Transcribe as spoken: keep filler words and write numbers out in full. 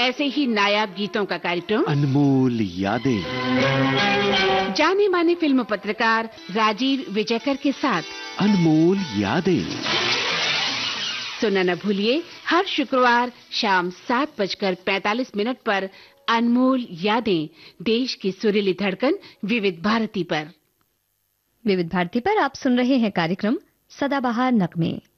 ऐसे ही नायाब गीतों का कार्यक्रम अनमोल यादें, जाने माने फिल्म पत्रकार राजीव विजयकर के साथ अनमोल यादें सुनना न भूलिए हर शुक्रवार शाम सात बजकर पैंतालीस मिनट पर अनमोल यादें, देश की सुरीली धड़कन विविध भारती पर। विविध भारती पर आप सुन रहे हैं कार्यक्रम सदाबहार नगमे।